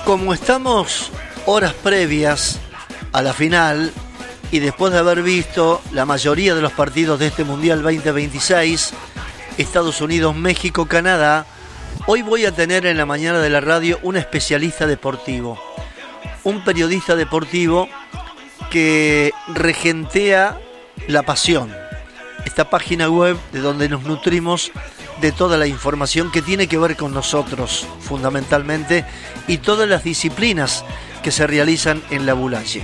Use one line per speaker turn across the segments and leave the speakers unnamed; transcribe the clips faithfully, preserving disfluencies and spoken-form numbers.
Como estamos horas previas a la final y después de haber visto la mayoría de los partidos de este Mundial veinte veintiséis, Estados Unidos, México, Canadá, hoy voy a tener en la mañana de la radio un especialista deportivo, un periodista deportivo que regentea La Pasión, esta página web de donde nos nutrimos de toda la información que tiene que ver con nosotros, fundamentalmente, y todas las disciplinas que se realizan en la Bulaye.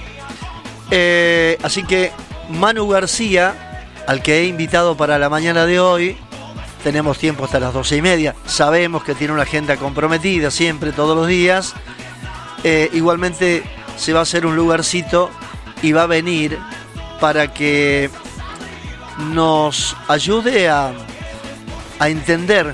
Eh, así que Manu García, al que he invitado para la mañana de hoy, tenemos tiempo hasta las doce y media, sabemos que tiene una agenda comprometida siempre, todos los días, eh, igualmente se va a hacer un lugarcito y va a venir para que nos ayude a, a entender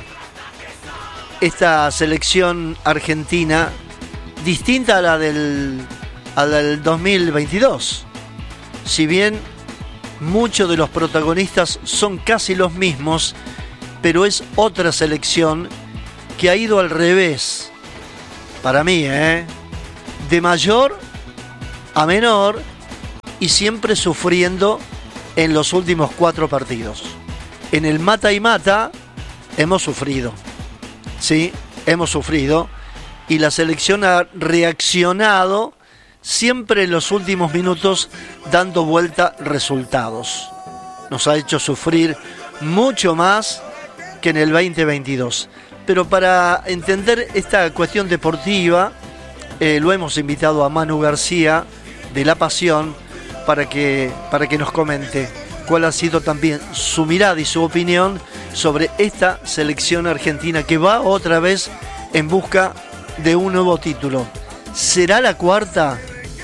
esta selección argentina distinta a la del, a la del dos mil veintidós. Si bien muchos de los protagonistas son casi los mismos, pero es otra selección que ha ido al revés, para mí, ¿eh? de mayor a menor, y siempre sufriendo en los últimos cuatro partidos. En el mata y mata hemos sufrido, sí, hemos sufrido, y la selección ha reaccionado siempre en los últimos minutos dando vuelta resultados. Nos ha hecho sufrir mucho más que en el veinte veintidós. Pero para entender esta cuestión deportiva, eh, lo hemos invitado a Manu García de La Pasión para que, para que nos comente cuál ha sido también su mirada y su opinión sobre esta selección argentina que va otra vez en busca de un nuevo título. ¿Será la cuarta?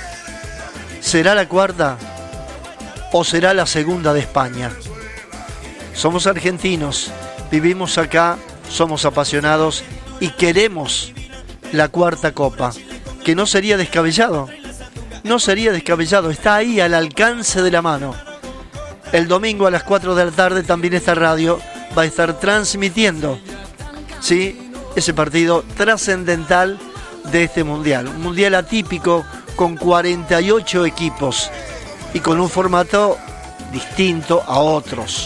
¿Será la cuarta? ¿O será la segunda de España? Somos argentinos, vivimos acá, somos apasionados y queremos la cuarta copa, que no sería descabellado. No sería descabellado, está ahí al alcance de la mano. El domingo a las cuatro de la tarde también esta radio va a estar transmitiendo, ¿sí?, ese partido trascendental de este mundial. Un mundial atípico con cuarenta y ocho equipos y con un formato distinto a otros.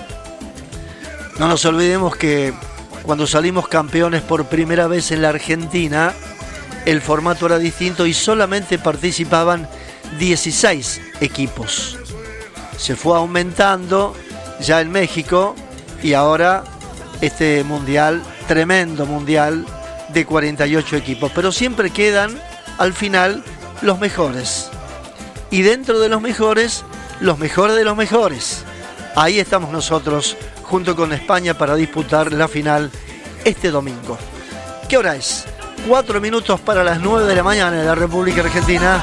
No nos olvidemos que cuando salimos campeones por primera vez en la Argentina, el formato era distinto y solamente participaban dieciséis equipos. Se fue aumentando ya en México y ahora este mundial, tremendo mundial de cuarenta y ocho equipos. Pero siempre quedan al final los mejores. Y dentro de los mejores, los mejores de los mejores. Ahí estamos nosotros junto con España para disputar la final este domingo. ¿Qué hora es? Cuatro minutos para las nueve de la mañana en la República Argentina.